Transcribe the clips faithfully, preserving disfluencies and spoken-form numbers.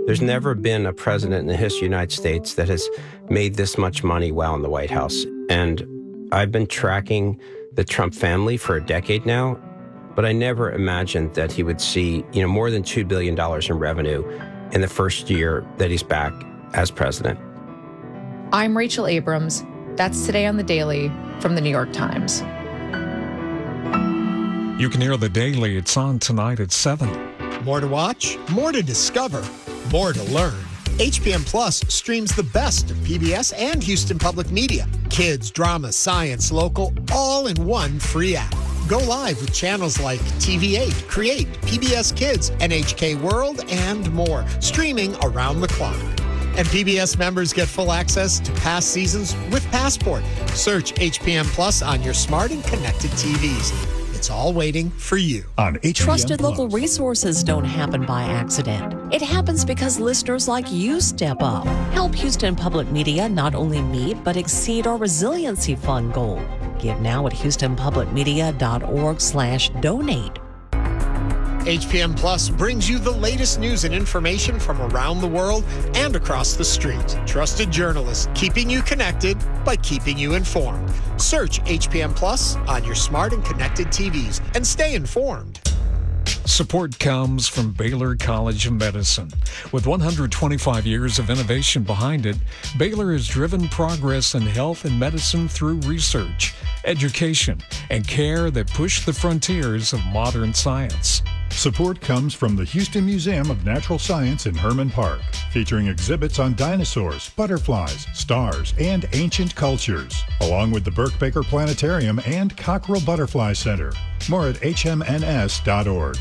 There's never been a president in the history of the United States that has made this much money while in the White House. And I've been tracking the Trump family for a decade now, but I never imagined that he would see, you know, more than two billion dollars in revenue in the first year that he's back as president. I'm Rachel Abrams. That's Today on the Daily from the New York Times. You can hear The Daily. It's on tonight at seven. More to watch, more to discover, more to learn. H P M Plus streams the best of P B S and Houston Public Media. Kids, drama, science, local, all in one free app. Go live with channels like T V eight, Create, P B S Kids, N H K World, and more, streaming around the clock. And P B S members get full access to past seasons with Passport. Search H P M Plus on your smart and connected T Vs. It's all waiting for you. On H P M Trusted Plus. local resources don't happen by accident. It happens because listeners like you step up. Help Houston Public Media not only meet, but exceed our Resiliency Fund goal. Give now at houstonpublicmedia.org slash donate. H P M Plus brings you the latest news and information from around the world and across the street. Trusted journalists keeping you connected by keeping you informed. Search H P M Plus on your smart and connected T Vs and stay informed. Support comes from Baylor College of Medicine. With one hundred twenty-five years of innovation behind it, Baylor has driven progress in health and medicine through research, education, and care that push the frontiers of modern science. Support comes from the Houston Museum of Natural Science in Herman Park, featuring exhibits on dinosaurs, butterflies, stars, and ancient cultures, along with the Burke Baker Planetarium and Cockerel Butterfly Center. More at H M N S dot org.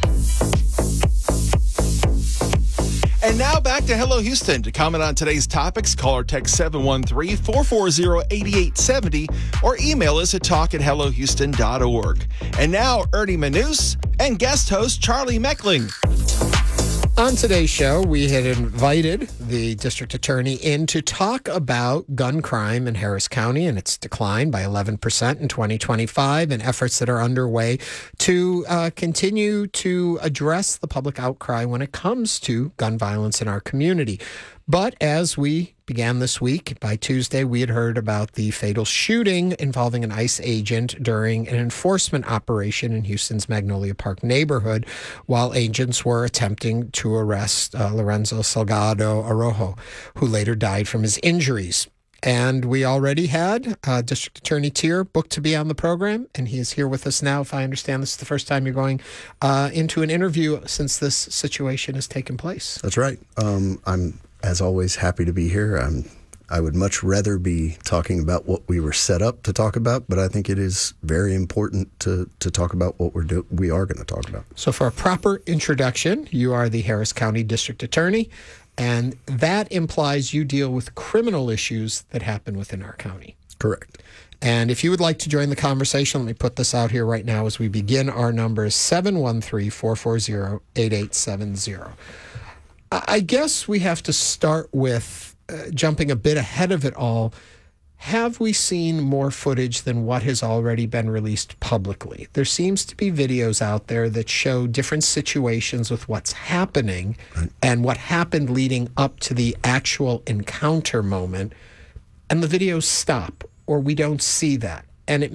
And now back to Hello Houston. To comment on today's topics, call or text seven one three, four four zero, eight eight seven zero or email us at talk at hello houston dot org. And now, Ernie Manous and guest host Charlie Meckling. On today's show, we had invited the district attorney in to talk about gun crime in Harris County and its decline by eleven percent in twenty twenty-five and efforts that are underway to uh, continue to address the public outcry when it comes to gun violence in our community. But as we began this week, by Tuesday, we had heard about the fatal shooting involving an ICE agent during an enforcement operation in Houston's Magnolia Park neighborhood while agents were attempting to arrest uh, Lorenzo Salgado Arrojo, who later died from his injuries. And we already had uh, District Attorney Tier booked to be on the program, and he is here with us now. If I understand, this is the first time you're going uh, into an interview since this situation has taken place. That's right. Um, I'm, as always, happy to be here. I'm, I would much rather be talking about what we were set up to talk about, but I think it is very important to, to talk about what we're do, we are going to talk about. So for a proper introduction, you are the Harris County District Attorney, and that implies you deal with criminal issues that happen within our county. Correct. And if you would like to join the conversation, let me put this out here right now as we begin. Our number is seven one three, four four zero, eight eight seven zero. I guess we have to start with uh, jumping a bit ahead of it all. Have we seen more footage than what has already been released publicly? There seems to be videos out there that show different situations with what's happening right. and what happened leading up to the actual encounter moment, and the videos stop, or we don't see that. And it